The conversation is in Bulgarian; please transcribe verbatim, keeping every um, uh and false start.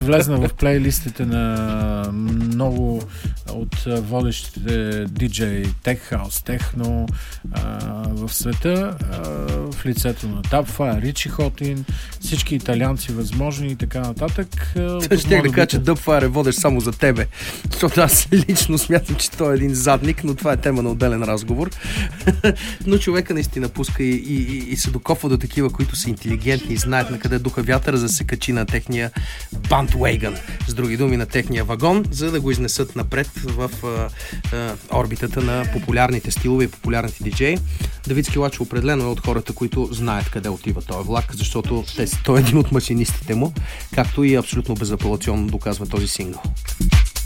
Влезна в плейлистите на много от водещите диджей, тех хаус, техно в света, а, в лицето на Dubfire, Ричи Хотин, всички италианци възможни и така нататък. Щях да кажа, че Dubfire е водещ само за тебе, защото аз лично смятам, че той е един задник, но това е тема на отделен разговор. Но човека наистина пуска и, и, и се докопва до такива, които са интелигентни и знаят на къде духа вятъра, за да се качи на техния bandwagon, с други думи на техния вагон, за да го изнесат напред в а, а, орбитата на популярните стилове и популярните диджеи. Давид Скилачо определено е от хората, които знаят къде отива този влак, защото те, той е един от машинистите му, както и абсолютно безапелационно доказва този сингъл.